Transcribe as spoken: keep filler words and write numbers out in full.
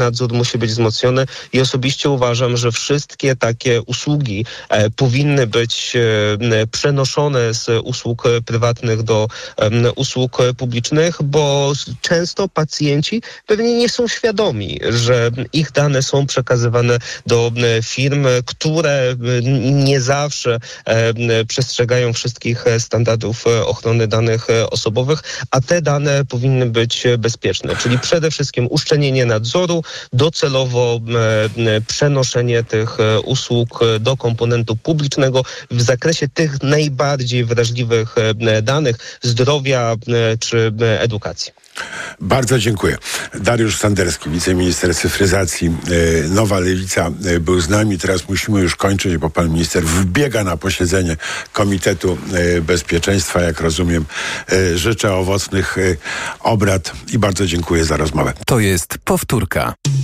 nadzór musi być wzmocniony i osobiście uważam, że wszystkie takie usługi e, powinny być e, przenoszone z usług prywatnych do e, usług publicznych, bo często pacjenci pewnie nie są świadomi, że ich dane są przekazywane do e, firm, które nie zawsze e, przestrzegają wszystkich standardów ochrony danych osobowych, a te dane powinny być bezpieczne, czyli przede wszystkim uszczelnienie nadzoru, docelowo e, przenoszenie tych e, usług do komponentu publicznego w zakresie tych najbardziej wrażliwych e, danych zdrowia e, czy e, edukacji. Bardzo dziękuję. Dariusz Sanderski, wiceminister cyfryzacji, e, Nowa Lewica, e, był z nami. Teraz musimy już kończyć, bo pan minister wbiega na posiedzenie Komitetu e, Bezpieczeństwa. Jak rozumiem, e, życzę owocnych e, obrad i bardzo dziękuję za rozmowę. To jest powtórka.